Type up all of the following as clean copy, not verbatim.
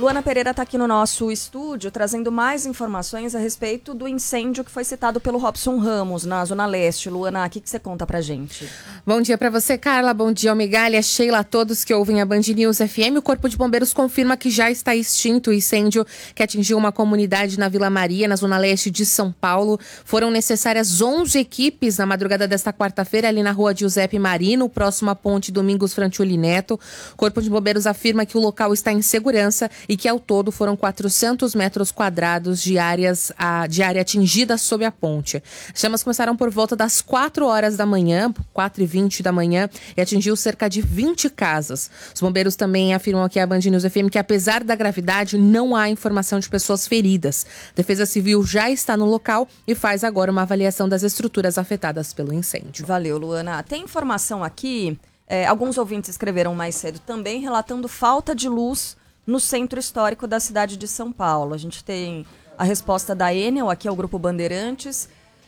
Luana Pereira está aqui no nosso estúdio trazendo mais informações a respeito do incêndio que foi citado pelo Robson Ramos na Zona Leste. Luana, o que você conta pra gente? Bom dia para você, Carla. Bom dia, Almigalha, Sheila, a todos que ouvem a Band News FM. O Corpo de Bombeiros confirma que já está extinto o incêndio que atingiu uma comunidade na Vila Maria, na Zona Leste de São Paulo. Foram necessárias 11 equipes na madrugada desta quarta-feira, ali na rua Giuseppe Marino, próximo à ponte Domingos Frantioli Neto. O Corpo de Bombeiros afirma que o local está em segurança e que ao todo foram 400 metros quadrados de área atingida sob a ponte. As chamas começaram por volta das 4 horas da manhã, 4h20 da manhã, e atingiu cerca de 20 casas. Os bombeiros também afirmam aqui à Band News FM que, apesar da gravidade, não há informação de pessoas feridas. A Defesa Civil já está no local e faz agora uma avaliação das estruturas afetadas pelo incêndio. Valeu, Luana. Tem informação aqui, alguns ouvintes escreveram mais cedo também, relatando falta de luz no centro histórico da cidade de São Paulo. A gente tem a resposta da Enel, aqui é o Grupo Bandeirantes.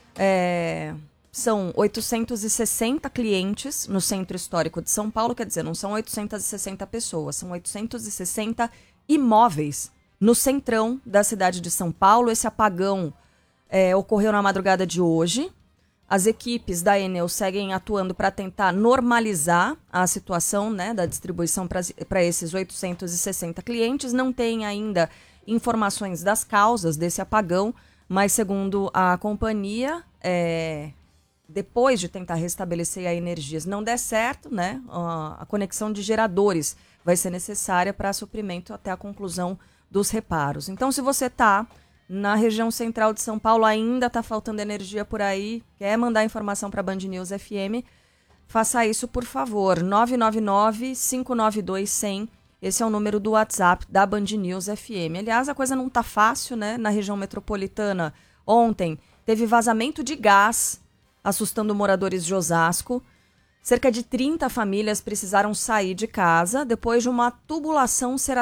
São 860 clientes no centro histórico de São Paulo, quer dizer, não são 860 pessoas, são 860 imóveis no centrão da cidade de São Paulo. Esse apagão ocorreu na madrugada de hoje. As equipes da Enel seguem atuando para tentar normalizar a situação, né, da distribuição para esses 860 clientes. Não tem ainda informações das causas desse apagão, mas segundo a companhia, depois de tentar restabelecer a energia, se não der certo, né, a conexão de geradores vai ser necessária para suprimento até a conclusão dos reparos. Então, se você está na região central de São Paulo, ainda está faltando energia por aí, quer mandar informação para a Band News FM, faça isso, por favor. 999-592-100. Esse é o número do WhatsApp da Band News FM. Aliás, a coisa não está fácil, né? Na região metropolitana, ontem, teve vazamento de gás, assustando moradores de Osasco. Cerca de 30 famílias precisaram sair de casa depois de uma tubulação ser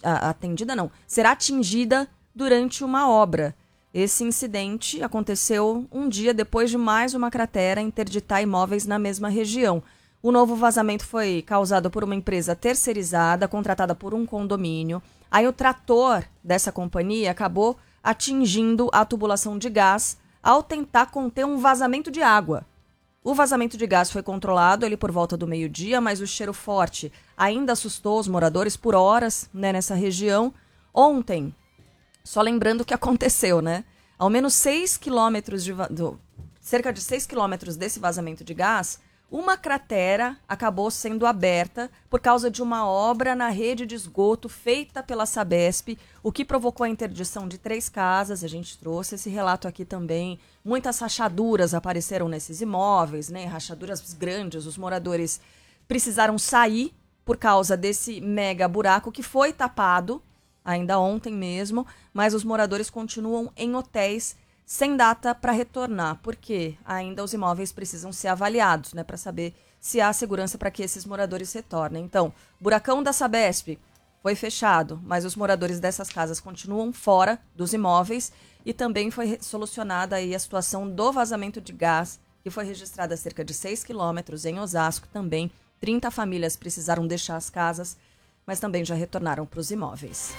atingida durante uma obra. Esse incidente aconteceu um dia depois de mais uma cratera interditar imóveis na mesma região. O novo vazamento foi causado por uma empresa terceirizada, contratada por um condomínio. Aí o trator dessa companhia acabou atingindo a tubulação de gás ao tentar conter um vazamento de água. O vazamento de gás foi controlado ali por volta do meio-dia, mas o cheiro forte ainda assustou os moradores por horas, né, nessa região. Ontem, só lembrando o que aconteceu, né? Ao menos 6 quilômetros cerca de 6 quilômetros desse vazamento de gás, uma cratera acabou sendo aberta por causa de uma obra na rede de esgoto feita pela Sabesp, o que provocou a interdição de 3 casas. A gente trouxe esse relato aqui também. Muitas rachaduras apareceram nesses imóveis, né? Rachaduras grandes. Os moradores precisaram sair por causa desse mega buraco que foi tapado ainda ontem mesmo, mas os moradores continuam em hotéis sem data para retornar, porque ainda os imóveis precisam ser avaliados, né, para saber se há segurança para que esses moradores retornem. Então, buracão da Sabesp foi fechado, mas os moradores dessas casas continuam fora dos imóveis, e também foi solucionada aí a situação do vazamento de gás, que foi registrado a cerca de 6 quilômetros em Osasco. Também 30 famílias precisaram deixar as casas, mas também já retornaram para os imóveis.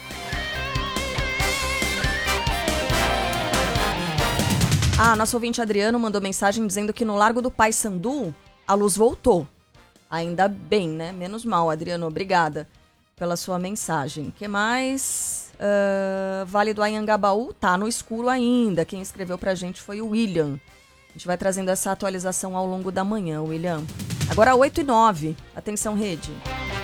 Nosso ouvinte Adriano mandou mensagem dizendo que no Largo do Paissandu a luz voltou. Ainda bem, né? Menos mal, Adriano. Obrigada pela sua mensagem. O que mais? Vale do Anhangabaú tá no escuro ainda. Quem escreveu pra gente foi o William. A gente vai trazendo essa atualização ao longo da manhã, William. Agora 8h09. Atenção, rede.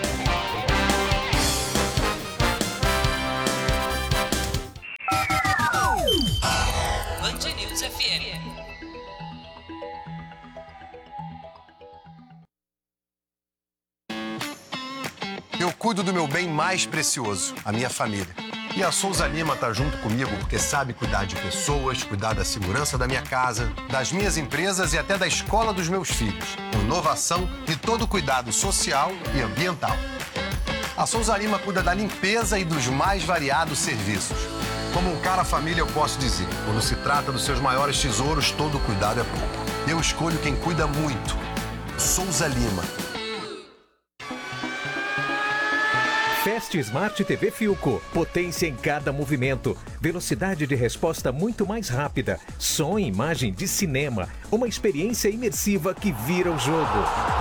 Eu cuido do meu bem mais precioso, a minha família. E a Souza Lima tá junto comigo porque sabe cuidar de pessoas, cuidar da segurança da minha casa, das minhas empresas e até da escola dos meus filhos. Com inovação e todo cuidado social e ambiental. A Souza Lima cuida da limpeza e dos mais variados serviços. Como um cara família, eu posso dizer, quando se trata dos seus maiores tesouros, todo cuidado é pouco. Eu escolho quem cuida muito. Souza Lima. Fast Smart TV Philco. Potência em cada movimento. Velocidade de resposta muito mais rápida. Som e imagem de cinema. Uma experiência imersiva que vira o jogo.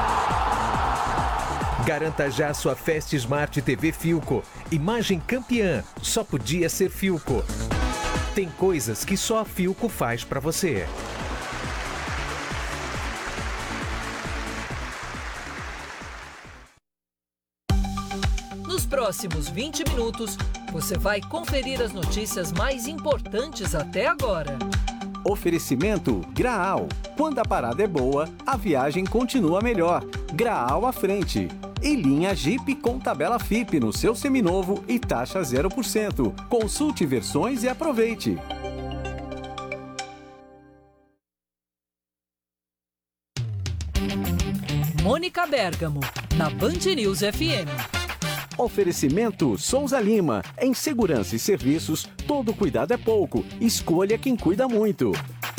Garanta já sua Fast Smart TV Philco. Imagem campeã. Só podia ser Philco. Tem coisas que só a Philco faz para você. Nos próximos 20 minutos, você vai conferir as notícias mais importantes até agora. Oferecimento Graal. Quando a parada é boa, a viagem continua melhor. Graal à frente. E linha Jeep com tabela FIP no seu seminovo e taxa 0%. Consulte versões e aproveite. Mônica Bergamo, na Band News FM. Oferecimento Souza Lima. Em segurança e serviços, todo cuidado é pouco. Escolha quem cuida muito.